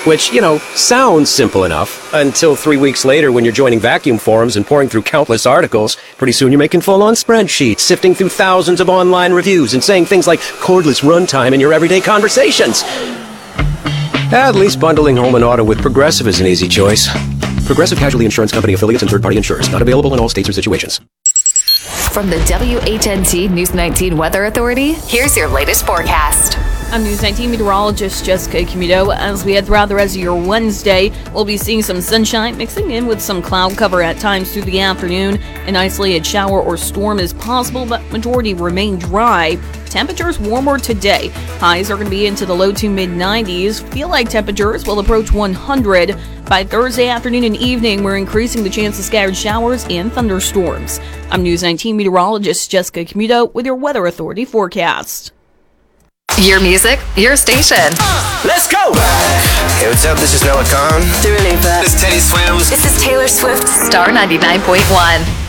which, sounds simple enough until 3 weeks later when you're joining vacuum forums and pouring through countless articles. Pretty soon you're making full-on spreadsheets, sifting through thousands of online reviews and saying things like cordless runtime in your everyday conversations. At least bundling home and auto with Progressive is an easy choice. Progressive Casualty Insurance Company affiliates and third-party insurers. Not available in all states or situations. From the WHNT News 19 Weather Authority, here's your latest forecast. I'm News 19 meteorologist Jessica Camuto. As we head throughout the rest of your Wednesday, we'll be seeing some sunshine mixing in with some cloud cover at times through the afternoon. An isolated shower or storm is possible, but majority remain dry. Temperatures warmer today. Highs are going to be into the low to mid-90s. Feel like temperatures will approach 100. By Thursday afternoon and evening, we're increasing the chance of scattered showers and thunderstorms. I'm News 19 meteorologist Jessica Camuto with your Weather Authority forecast. Your music, your station. Let's go! Hey, what's up? This is Noah Khan. Dua Lipa. This is Teddy Swims. This is Taylor Swift, Star 99.1.